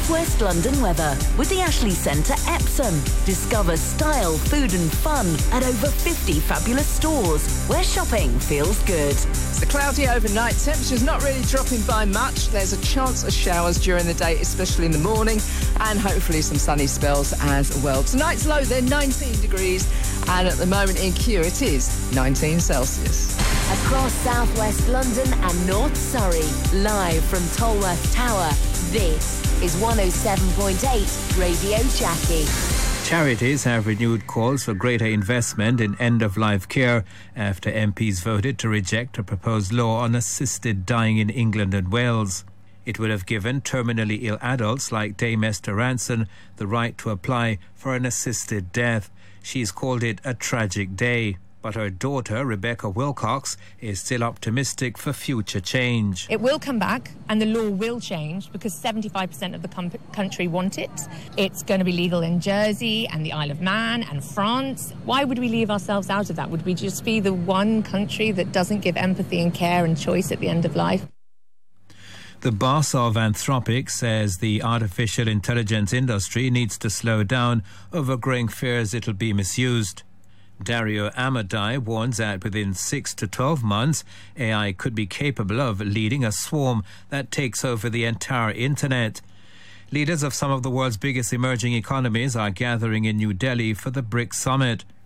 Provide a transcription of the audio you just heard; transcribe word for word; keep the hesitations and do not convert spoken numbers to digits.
Southwest London weather with the Ashley Centre Epsom. Discover style, food and fun at over fifty fabulous stores where shopping feels good. It's cloudy overnight. Temperature's not really dropping by much. There's a chance of showers during the day, especially in the morning, and hopefully some sunny spells as well. Tonight's low, they're nineteen degrees, and at the moment in Kew it is nineteen Celsius. Across Southwest London and North Surrey, live from Tolworth Tower, this is one oh seven point eight Radio Jackie. Charities have renewed calls for greater investment in end-of-life care after M Ps voted to reject a proposed law on assisted dying in England and Wales. It would have given terminally ill adults like Dame Esther Ranson the right to apply for an assisted death. She's called it a tragic day. But her daughter, Rebecca Wilcox, is still optimistic for future change. It will come back and the law will change because seventy-five percent of the com- country want it. It's going to be legal in Jersey and the Isle of Man and France. Why would we leave ourselves out of that? Would we just be the one country that doesn't give empathy and care and choice at the end of life? The boss of Anthropic says the artificial intelligence industry needs to slow down over growing fears it'll be misused. Dario Amodei warns that within six to twelve months, A I could be capable of leading a swarm that takes over the entire internet. Leaders of some of the world's biggest emerging economies are gathering in New Delhi for the BRICS summit.